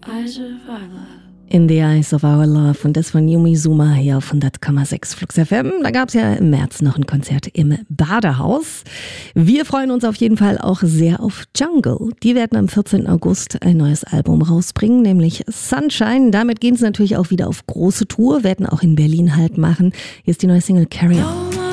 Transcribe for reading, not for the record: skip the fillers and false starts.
In the Eyes of Our Love und das von Yumi Suma hier auf 100,6 Flux FM. Da gab es ja im März noch ein Konzert im Badehaus. Wir freuen uns auf jeden Fall auch sehr auf Jungle. Die werden am 14. August ein neues Album rausbringen, nämlich Sunshine. Damit gehen sie natürlich auch wieder auf große Tour, werden auch in Berlin halt machen. Hier ist die neue Single Carry On.